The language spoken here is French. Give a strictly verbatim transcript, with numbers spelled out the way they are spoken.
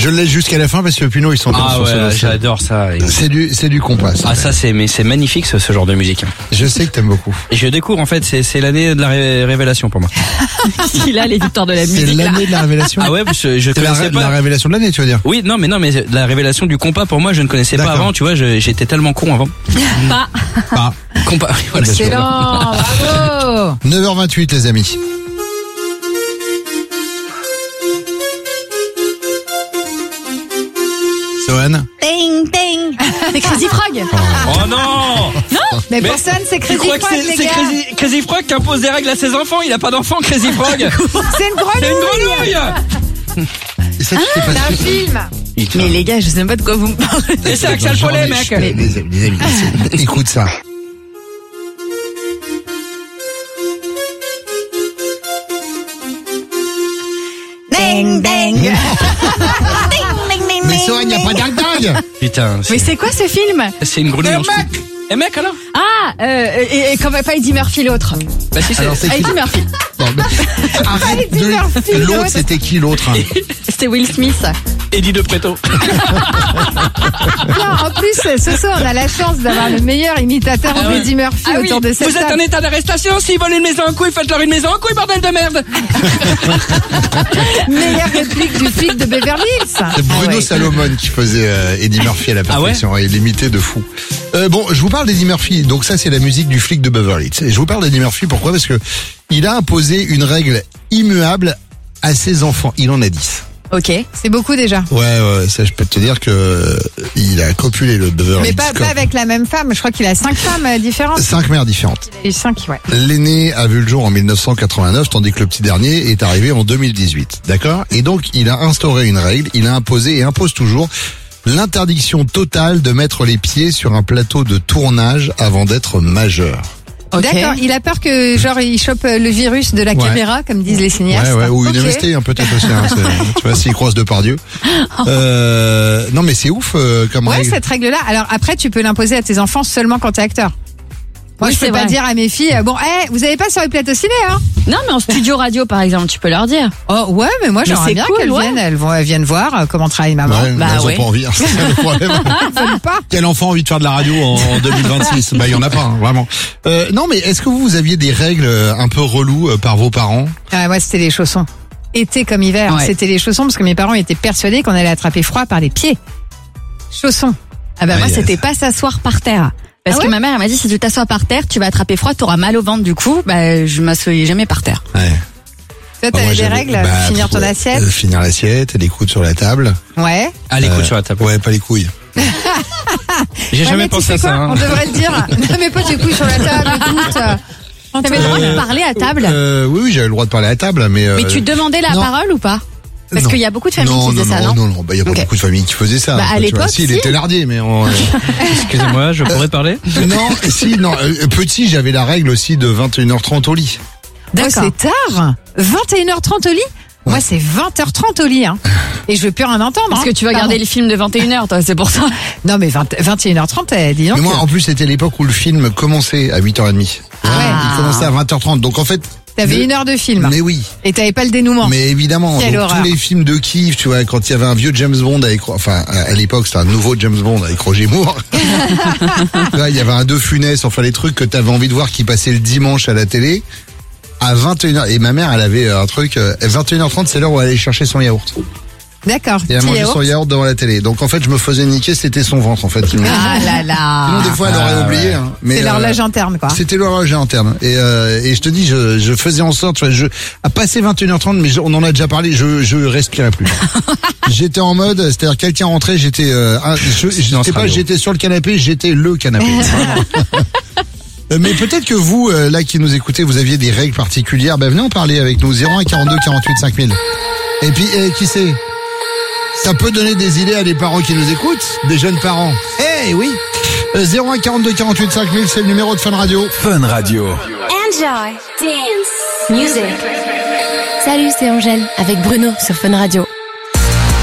Je le laisse jusqu'à la fin parce que Pino, ils sont Ah sur ce ouais, dossier. j'adore ça. C'est du, c'est du compas. Ça. Ah ça c'est, mais c'est magnifique ce, ce genre de musique. Je sais que t'aimes beaucoup. Et je découvre en fait, c'est, c'est l'année de la ré- révélation pour moi. Il a les victoires de la C'est musique. là. l'année de la révélation. Ah ouais, parce que je C'est la, connaissais ré- pas. la révélation de l'année, tu veux dire? Oui, non mais non mais la révélation du compas pour moi je ne connaissais pas D'accord. avant, tu vois, je- j'étais tellement con avant. Pas. Pas. Compas. Voilà, Excellent, bravo. neuf heures vingt-huit, les amis. Sohan. Ding, ding. C'est Crazy Frog. Oh non. Mais, Mais pour Sun, c'est Tu Crazy crois que Frog, c'est, les c'est gars. Crazy, Crazy Frog qui impose des règles à ses enfants? Il a pas d'enfant, Crazy Frog. C'est une C'est une grenouille. grenouille. Et ça, tu t'es pas C'est un su- film. Mais les gars, je sais même pas de quoi vous me parlez. Et c'est Axel Follet, mec. Les amis, les amis, c'est- écoute ça. Ding, ding. Ding, ding, ding, Mais ding, Sohan, il n'y a pas ding. dingue. Putain, Mais c'est, c'est quoi ce film? c'est une grenouille Eh, en dessous. mec. Eh mec alors? Ah, euh, et, et comme pas Eddie Murphy l'autre. Bah si c'est. Alors, c'est Ah, qui? Eddie Murphy. Non, mais- Arrête Eddie Murphy, de... L'autre, l'autre. c'était qui l'autre? C'était Will Smith. Eddie de Preto. Non, en plus, ce soir, on a la chance d'avoir le meilleur imitateur Ah ouais. d'Eddie Murphy Ah oui, autour de cette Vous êtes en table. état d'arrestation, s'ils volent une maison en couille, faites-leur une maison en couille, bordel de merde. Meilleure réplique du flic de Beverly Hills. C'est Bruno Ah ouais. Salomon qui faisait euh, Eddie Murphy à la perfection. Il l'imitait de fou. Euh, bon, je vous parle d'Eddie Murphy. Donc ça, c'est la musique du flic de Beverly Hills. Et je vous parle d'Eddie Murphy, pourquoi? Parce que il a imposé une règle immuable à ses enfants. Il en a dix. Ok. C'est beaucoup déjà. Ouais, ouais, ça, je peux te dire que euh, il a copulé le Beverly Mais Hills. pas, Cop. pas avec la même femme. Je crois qu'il a cinq femmes euh, différentes. Cinq mères différentes. Il a eu cinq, ouais. L'aîné a vu le jour en mille neuf cent quatre-vingt-neuf, tandis que le petit dernier est arrivé en deux mille dix-huit. D'accord? Et donc, il a instauré une règle, il a imposé et impose toujours l'interdiction totale de mettre les pieds sur un plateau de tournage avant d'être majeur. Ok. D'accord. Il a peur que, genre, il chope euh, le virus de la Ouais. caméra, comme disent les cinéastes. Ouais, ouais, ou une Ok. M S T, hein, peut-être aussi. Hein, c'est- tu vois, s'il croise Depardieu. Euh, non, mais c'est ouf euh, comme Ouais, règle. cette règle-là. Alors après, tu peux l'imposer à tes enfants seulement quand t'es acteur. Moi, Oui, je peux c'est pas vrai. dire à mes filles, euh, bon, eh, vous avez pas sur les plateaux ciné, hein? Non, mais en studio radio, par exemple, tu peux leur dire. Oh, ouais, mais moi, Mais j'aimerais c'est bien cool, qu'elles ouais. viennent, elles, vont, elles viennent voir euh, comment travaille maman. Ouais, Bah mais elles ont ouais. pas envie, hein, c'est ça le problème. Elles veulent pas. Quel enfant a envie de faire de la radio en, en deux mille vingt-six? Bah, il y en a pas, hein, vraiment. Euh, non, mais est-ce que vous, vous aviez des règles euh, un peu reloues euh, par vos parents? Ah, moi, c'était les chaussons. Été comme hiver, Ouais. c'était les chaussons parce que mes parents étaient persuadés qu'on allait attraper froid par les pieds. Chaussons. Ah bah Ah, moi, yes. c'était pas s'asseoir par terre. Parce Ah que ouais ma mère, elle m'a dit, si tu t'assois par terre, tu vas attraper froid, t'auras mal au ventre. Du coup, bah, je m'assoyais jamais par terre. Ouais. Toi, Bah, t'avais moi, des j'avais- règles? bah, Finir ton ouais, assiette? euh, finir l'assiette, les coudes sur la table. Ouais. Ah, les coudes Euh, sur la table. Ouais, pas les couilles. J'ai Ouais, jamais mais tu pensé sais à ça. quoi hein. On devrait le dire. Ne mets pas tes couilles sur la table, écoute. T'avais le droit de parler à table? Euh, oui, oui, j'avais le droit de parler à table, mais. euh, Mais tu demandais la non. parole ou pas? Parce non. qu'il y a beaucoup de familles non, qui non, faisaient ça, non, non? non, non, bah, il y a pas Ok. beaucoup de familles qui faisaient ça. Bah, à tu vois. l'époque, si, il si. était lardier, mais on, euh, Excusez-moi, je pourrais parler? non, si, non, euh, petit, j'avais la règle aussi de vingt et une heures trente au lit. Moi, c'est tard. vingt et une heures trente au lit? Moi, c'est vingt heures trente au lit, hein. Et je veux plus rien entendre. Parce hein. que tu vas Pardon. regarder les films de vingt et une heures, toi, c'est pour ça. Non, mais vingt, vingt et une heures trente, eh, dis donc. Mais moi, en plus, c'était l'époque où le film commençait à huit heures trente. Ah ouais. Il commençait à vingt heures trente. Donc, en fait. T'avais le- une heure de film. Mais oui. Et t'avais pas le dénouement. Mais évidemment, Quelle donc, horreur. tous les films de kiff, tu vois, quand il y avait un vieux James Bond avec, enfin, à l'époque, c'était un nouveau James Bond avec Roger Moore. Là, il y avait un De Funès, enfin, les trucs que t'avais envie de voir qui passaient le dimanche à la télé. À vingt et une heures. Et ma mère, elle avait un truc, euh, vingt et une heures trente, c'est l'heure où elle allait chercher son yaourt. D'accord. Et elle Petit mangeait yaourt. son yaourt devant la télé. Donc, en fait, je me faisais niquer, c'était son ventre, en fait. qui me- Ah là là. Sinon, des fois, elle aurait Ah, oublié. ouais. Hein. Mais, C'est euh, l'horloge interne, quoi. C'était l'horloge interne. Et, euh, et je te dis, je, je faisais en sorte, tu vois, je, à passer vingt et une heures trente, mais je- on en a déjà parlé, je, je respirais plus. J'étais en mode, c'est-à-dire quelqu'un rentrait, j'étais, euh, un- je, je Silence sais pas, radio. j'étais sur le canapé, j'étais le canapé. Vraiment. Euh, Mais peut-être que vous, euh, là, qui nous écoutez, vous aviez des règles particulières. Ben, venez en parler avec nous. zéro un quarante-deux quarante-huit cinq mille. Et puis, eh, qui sait? Ça peut donner des idées à des parents qui nous écoutent, des jeunes parents. Eh oui. Euh, zéro un quarante-deux quarante-huit cinq mille, c'est le numéro de Fun Radio. Fun Radio. Enjoy dance music. Salut, c'est Angèle avec Bruno sur Fun Radio.